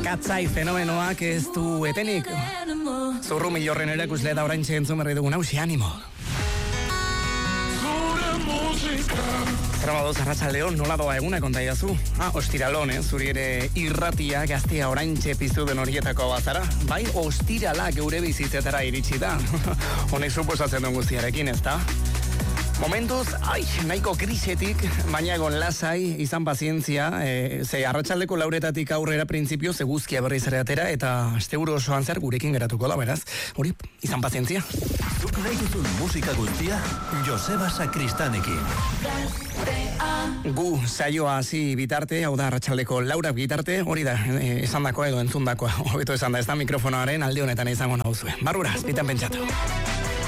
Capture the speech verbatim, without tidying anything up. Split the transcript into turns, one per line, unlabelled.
Katzai fenomenoak ez du etenik. Zurrumi jorren erakusle da orain txentzun berri dugun hausi animo. Zerra badoz, Arratsaldeon, nola doa eguna kontaiazu? Ah, ostiralon, eh? Zuri ere irratia gaztea orain txepizu den horietako bazara. Bai, ostirala geure bizitzetara iritsi da. Honek suposatzen duen guztiarekin, ez da? Momentuz, ai, nahiko krisetik, baina egon lasai, izan pazientzia, e, ze arratsaldeko lauretatik aurrera printzipio ze guzkia berriz ere atera, eta asteburu osoan zer gurekin geratuko da, beraz. Hori, izan pazientzia.
Zuk nahi duzun musika guztia, Joseba Sakristanekin.
Gu saioa hasi bitarte, hau da arratsaldeko laura bitarte, hori da, e, esandakoa edo entzundakoa, hobeto esan da, ez da mikrofonoaren alde honetan izango nauzue. Barrura, azpitan pentsatu.